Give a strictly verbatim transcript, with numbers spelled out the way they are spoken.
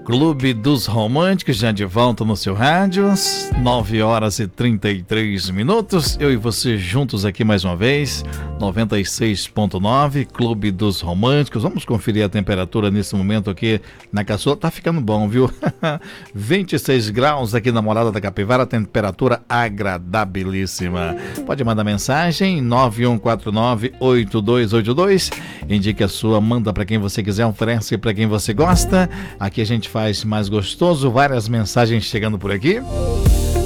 Clube dos Românticos, já de volta no seu rádio, nove horas e trinta e três minutos, eu e você juntos aqui mais uma vez, noventa e seis ponto nove, Clube dos Românticos. Vamos conferir a temperatura nesse momento aqui na Caçula, tá ficando bom, viu? vinte e seis graus aqui na Morada da Capivara, temperatura agradabilíssima. Pode mandar mensagem, nove um quatro nove, oito dois oito dois, indique a sua, manda para quem você quiser, oferece para quem você gosta. Aqui a gente faz mais gostoso, várias mensagens chegando por aqui.